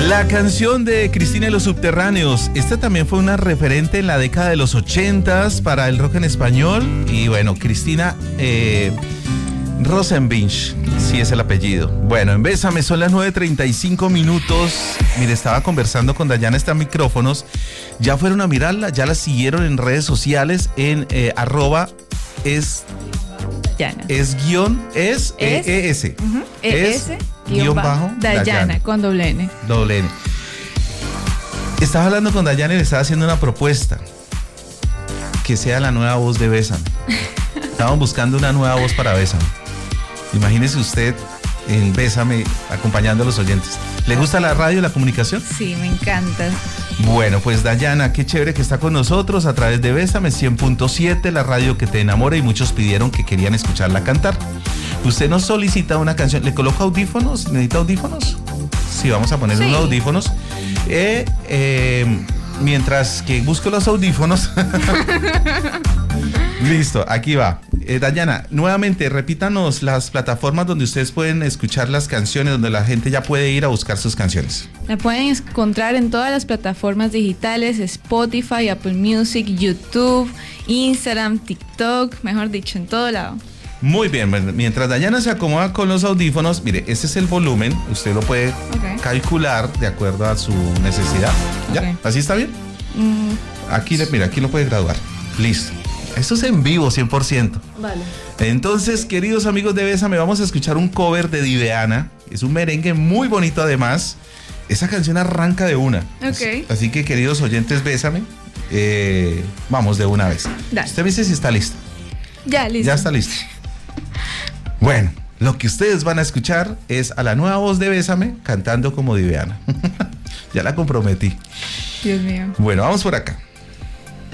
La canción de Cristina y los Subterráneos, esta también fue una referente en la década de los 80s para el rock en español. Y bueno, Cristina Rosenvinch, sí es el apellido. Bueno, en Bésame son las 9:35 minutos. Mire, estaba conversando con Dayana, está en micrófonos. Ya fueron a mirarla, ya la siguieron en redes sociales en arroba es guión bajo Dayana con doble N. Doble N. Estaba hablando con Dayana y le estaba haciendo una propuesta. Que sea la nueva voz de Bésame. Estaban buscando una nueva voz para Bésame. Imagínese usted en Bésame acompañando a los oyentes. ¿Le gusta la radio y la comunicación? Sí, me encanta. Bueno, pues Dayana, qué chévere que está con nosotros a través de Bésame 100.7, la radio que te enamora, y muchos pidieron que querían escucharla cantar. Usted nos solicita una canción. ¿Le coloco audífonos? ¿Necesita audífonos? Sí, vamos a poner unos audífonos. Mientras que busco los audífonos. Listo, aquí va. Dayana, nuevamente repítanos las plataformas donde ustedes pueden escuchar las canciones, donde la gente ya puede ir a buscar sus canciones. La pueden encontrar en todas las plataformas digitales: Spotify, Apple Music, YouTube, Instagram, TikTok, mejor dicho, en todo lado. Muy bien, mientras Dayana se acomoda con los audífonos, mire, ese es el volumen, usted lo puede calcular de acuerdo a su necesidad. ¿Ya? ¿Así está bien? Aquí, mira, aquí lo puede graduar. Listo. Esto es en vivo, 100%. Vale. Entonces, queridos amigos de Bésame, vamos a escuchar un cover de Diveana. Es un merengue muy bonito además. Esa canción arranca de una. Ok. Así que, queridos oyentes, Bésame, vamos de una vez. Dale. Usted me dice si está listo. Ya, listo. Ya está listo. Bueno, lo que ustedes van a escuchar es a la nueva voz de Bésame cantando como Diveana. Ya la comprometí. Dios mío. Bueno, vamos por acá.